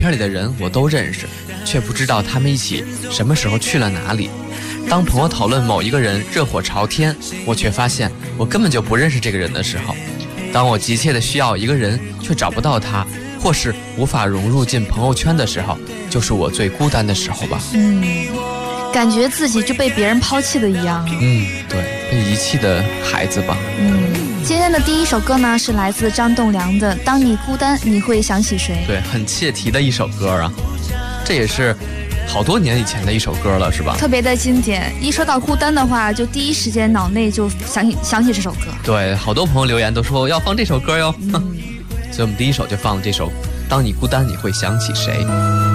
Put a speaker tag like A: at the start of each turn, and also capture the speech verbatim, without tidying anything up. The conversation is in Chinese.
A: 片里的人我都认识，却不知道他们一起什么时候去了哪里。当朋友讨论某一个人热火朝天，我却发现我根本就不认识这个人的时候。当我急切的需要一个人却找不到他，或是无法融入进朋友圈的时候，就是我最孤单的时候吧。
B: 嗯，感觉自己就被别人抛弃的一样。
A: 嗯，对，被遗弃的孩子吧。
B: 嗯，今天的第一首歌呢是来自张栋梁的《当你孤单你会想起谁》。
A: 对，很切题的一首歌啊，这也是好多年以前的一首歌了，是吧？
B: 特别的经典，一说到孤单的话，就第一时间脑内就想起想起这首歌。
A: 对，好多朋友留言都说要放这首歌哟。嗯，所以我们第一首就放了这首《当你孤单你会想起谁》。